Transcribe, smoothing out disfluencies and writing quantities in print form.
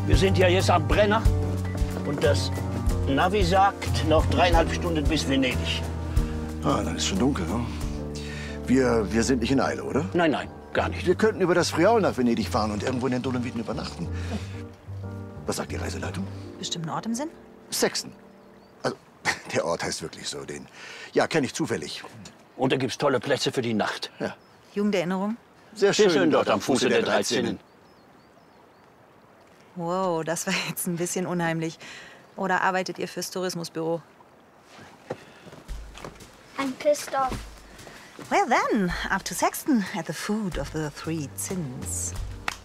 Wir sind ja jetzt am Brenner und das Navi sagt, noch 3,5 Stunden bis Venedig. Ah, dann ist schon dunkel, ne? Wir sind nicht in Eile, oder? Nein, nein, gar nicht. Wir könnten über das Friaul nach Venedig fahren und irgendwo in den Dolomiten übernachten. Was sagt die Reiseleitung? Bestimmten Ort im Sinn? Sexton. Also, der Ort heißt wirklich so. Den, ja, kenne ich zufällig. Und da gibt's tolle Plätze für die Nacht. Ja. Jugenderinnerung? Sehr Sehr schön dort am Fuße der 13. Wow, das war jetzt ein bisschen unheimlich. Oder arbeitet ihr fürs Tourismusbüro? I'm pissed off. Well then, up to Sexton at the foot of the three sins.